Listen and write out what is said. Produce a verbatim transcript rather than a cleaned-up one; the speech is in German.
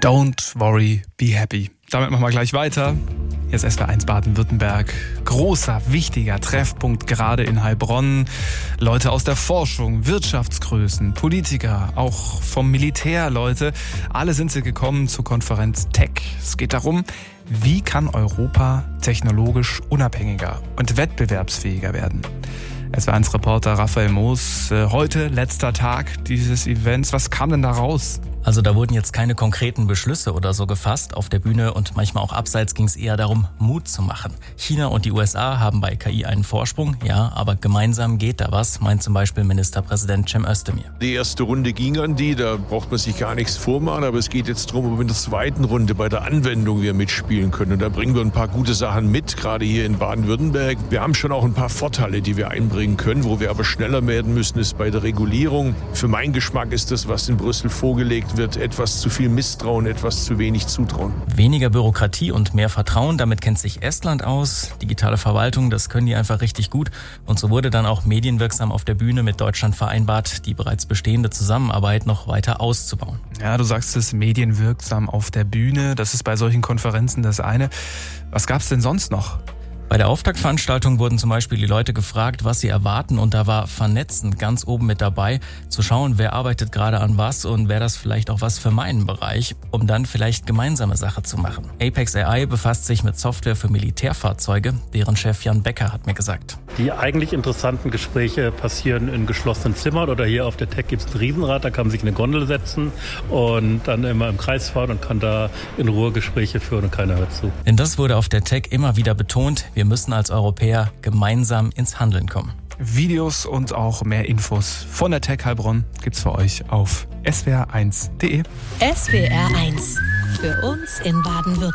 Don't worry, be happy. Damit machen wir gleich weiter. Hier ist S W R eins Baden-Württemberg. Großer, wichtiger Treffpunkt gerade in Heilbronn. Leute aus der Forschung, Wirtschaftsgrößen, Politiker, auch vom Militär Leute. Alle sind sie gekommen zur Konferenz Tech. Es geht darum, wie kann Europa technologisch unabhängiger und wettbewerbsfähiger werden? S W R eins Reporter Raphael Moos, heute letzter Tag dieses Events. Was kam denn da raus? Also da wurden jetzt keine konkreten Beschlüsse oder so gefasst. Auf der Bühne und manchmal auch abseits ging es eher darum, Mut zu machen. China und die U S A haben bei K I einen Vorsprung, ja, aber gemeinsam geht da was, meint zum Beispiel Ministerpräsident Cem Özdemir. Die erste Runde ging an die, da braucht man sich gar nichts vormachen, aber es geht jetzt darum, ob wir in der zweiten Runde bei der Anwendung wir mitspielen können. Und da bringen wir ein paar gute Sachen mit, gerade hier in Baden-Württemberg. Wir haben schon auch ein paar Vorteile, die wir einbringen können. Wo wir aber schneller werden müssen, ist bei der Regulierung. Für meinen Geschmack ist das, was in Brüssel vorgelegt wird, etwas zu viel Misstrauen, etwas zu wenig Zutrauen. Weniger Bürokratie und mehr Vertrauen, damit kennt sich Estland aus. Digitale Verwaltung, das können die einfach richtig gut. Und so wurde dann auch medienwirksam auf der Bühne mit Deutschland vereinbart, die bereits bestehende Zusammenarbeit noch weiter auszubauen. Ja, du sagst es, medienwirksam auf der Bühne. Das ist bei solchen Konferenzen das eine. Was gab's denn sonst noch? Bei der Auftaktveranstaltung wurden zum Beispiel die Leute gefragt, was sie erwarten, und da war Vernetzen ganz oben mit dabei, zu schauen, wer arbeitet gerade an was und wäre das vielleicht auch was für meinen Bereich, um dann vielleicht gemeinsame Sache zu machen. Apex A I befasst sich mit Software für Militärfahrzeuge, deren Chef Jan Becker hat mir gesagt. Die eigentlich interessanten Gespräche passieren in geschlossenen Zimmern oder hier auf der Tech gibt es ein Riesenrad, da kann man sich in eine Gondel setzen und dann immer im Kreis fahren und kann da in Ruhe Gespräche führen und keiner hört zu. Denn das wurde auf der Tech immer wieder betont. Wir müssen als Europäer gemeinsam ins Handeln kommen. Videos und auch mehr Infos von der Tech Heilbronn gibt's für euch auf S W R eins punkt de. S W R eins. Für uns in Baden-Württemberg.